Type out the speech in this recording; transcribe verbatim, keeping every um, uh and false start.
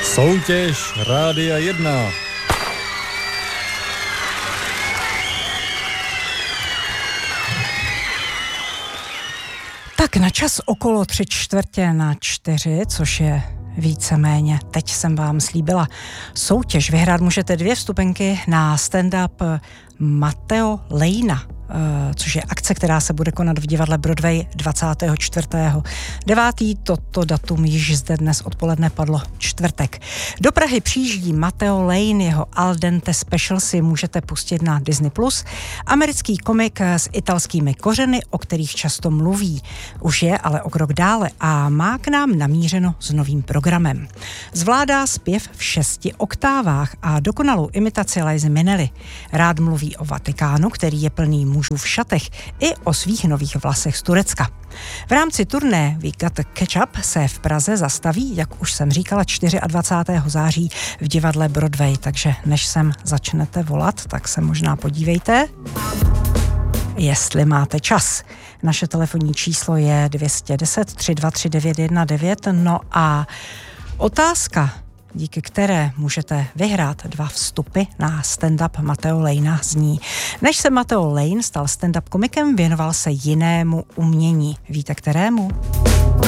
Soutěž Rádia jedna. Tak na čas okolo tři čtvrtě na čtyři, což je víceméně, teď jsem vám slíbila soutěž. Vyhrát můžete dvě vstupenky na stand-up Matteo Lejna, což je akce, která se bude konat v divadle Broadway dvacátého čtvrtého devátého Toto datum již zde dnes odpoledne padlo čtvrtek. Do Prahy přijíždí Matteo Lejn, jeho Al dente special si můžete pustit na Disney plus. Americký komik s italskými kořeny, o kterých často mluví. Už je ale o krok dále a má k nám namířeno s novým programem. Zvládá zpěv v šesti oktávách a dokonalou imitaci Lizy Minnelli. Rád mluví o Vatikánu, který je plný mužů v šatech, i o svých nových vlasech z Turecka. V rámci turné We Got the Ketchup se v Praze zastaví, jak už jsem říkala, dvacátého čtvrtého září v divadle Broadway, takže než sem začnete volat, tak se možná podívejte, jestli máte čas. Naše telefonní číslo je dvě stě deset, tři dva tři, devět jedna devět, no a otázka, díky které můžete vyhrát dva vstupy na stand-up Matteo Lejna, zní: než se Matteo Lejn stal stand-up komikem, věnoval se jinému umění. Víte kterému?